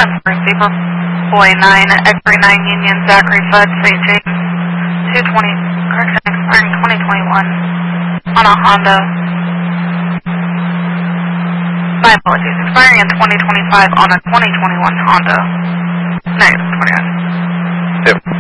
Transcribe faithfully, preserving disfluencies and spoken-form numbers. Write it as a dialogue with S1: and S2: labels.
S1: for Zebra Boy nine, X-ray nine Union, Zachary Fudd, Saint James, two twenty, correction, expiring twenty twenty-one, on a Honda. My apologies, expiring in twenty twenty-five on a twenty twenty-one Honda. Negative twenty-one.
S2: Yep.